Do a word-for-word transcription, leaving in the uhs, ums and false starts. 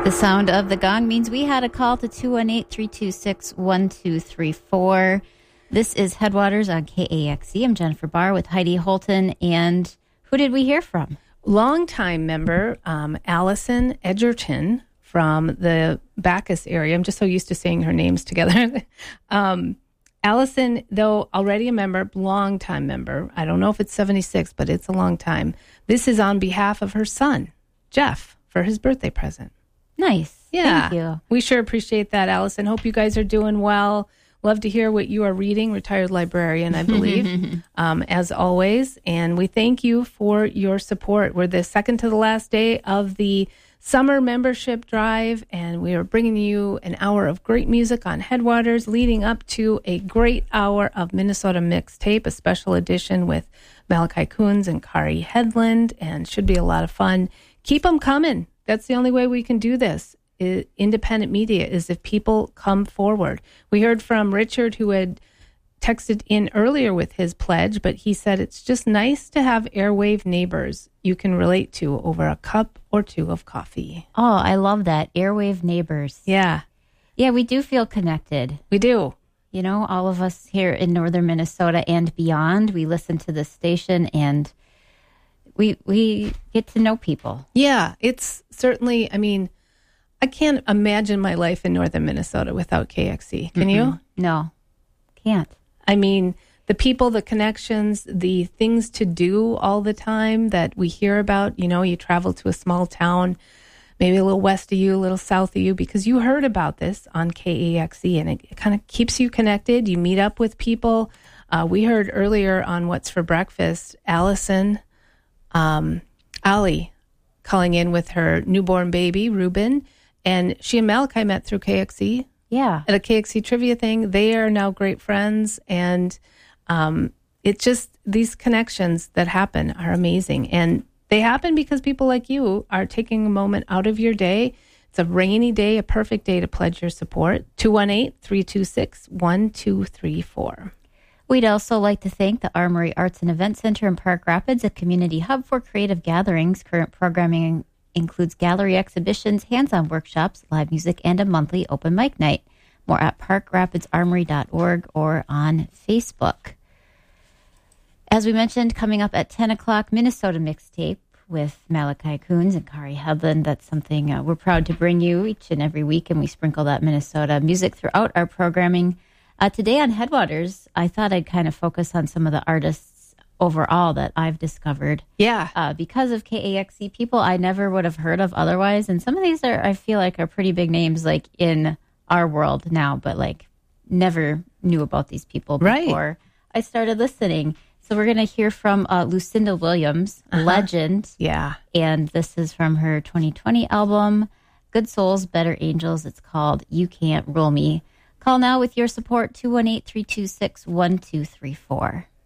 The sound of the gong means we had a call to two one eight, three two six, one two three four. This is Headwaters on K A X E. I'm Jennifer Barr with Heidi Holton. And who did we hear from? Longtime member um, Allison Edgerton from the Bacchus area. I'm just so used to saying her names together. um, Allison, though already a member, longtime member. I don't know if it's seventy-six, but it's a long time. This is on behalf of her son, Jeff, for his birthday present. Nice. Yeah. Thank you. We sure appreciate that, Allison. Hope you guys are doing well. Love to hear what you are reading. Retired librarian, I believe, um, as always. And we thank you for your support. We're the second to the last day of the summer membership drive, and we are bringing you an hour of great music on Headwaters, leading up to a great hour of Minnesota Mixtape, a special edition with Malachi Coons and Kari Headland, and should be a lot of fun. Keep them coming. That's the only way we can do this. I, independent media is if people come forward. We heard from Richard, who had texted in earlier with his pledge, but he said it's just nice to have airwave neighbors you can relate to over a cup or two of coffee. Oh, I love that. Airwave neighbors. Yeah. Yeah, we do feel connected. We do. You know, all of us here in northern Minnesota and beyond, we listen to this station and we we get to know people. Yeah, it's certainly, I mean, I can't imagine my life in northern Minnesota without K X E. Can mm-hmm. you? No, can't. I mean, the people, the connections, the things to do all the time that we hear about. You know, you travel to a small town, maybe a little west of you, a little south of you, because you heard about this on K A X E, and it, it kind of keeps you connected. You meet up with people. Uh, we heard earlier on What's for Breakfast, Allison, um, Ali, calling in with her newborn baby, Ruben, and she and Malachi met through K X E. Yeah. At a K X E trivia thing. They are now great friends, and um, it just, these connections that happen are amazing. And they happen because people like you are taking a moment out of your day. It's a rainy day, a perfect day to pledge your support. two one eight, three two six, one two three four. We'd also like to thank the Armory Arts and Event Center in Park Rapids, a community hub for creative gatherings. Current programming includes gallery exhibitions, hands-on workshops, live music, and a monthly open mic night. More at park rapids armory dot org or on Facebook. As we mentioned, coming up at ten o'clock, Minnesota Mixtape with Malachi Coons and Kari Headland. That's something uh, we're proud to bring you each and every week, and we sprinkle that Minnesota music throughout our programming. Uh, today on Headwaters, I thought I'd kind of focus on some of the artists overall that I've discovered. Yeah. Uh, because of K A X E, people I never would have heard of otherwise. And some of these are, I feel like, are pretty big names, like in our world now, but like never knew about these people before right. I started listening. So we're going to hear from uh, Lucinda Williams, uh-huh. legend. Yeah. And this is from her twenty twenty album, Good Souls, Better Angels. It's called You Can't Rule Me. Call now with your support, two one eight, three two six, one two three four.